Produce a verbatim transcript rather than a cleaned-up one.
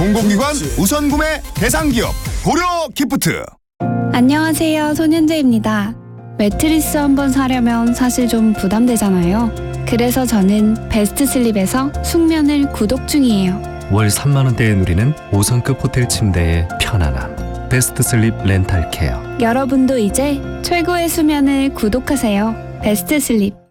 공공기관 우선 구매 대상 기업 고려 기프트. 안녕하세요, 손현재입니다. 매트리스 한번 사려면 사실 좀 부담되잖아요. 그래서 저는 베스트 슬립에서 숙면을 구독 중이에요. 월 삼만 원대에 누리는 오 성급 호텔 침대의 편안함. 베스트 슬립 렌탈 케어. 여러분도 이제 최고의 수면을 구독하세요. 베스트 슬립.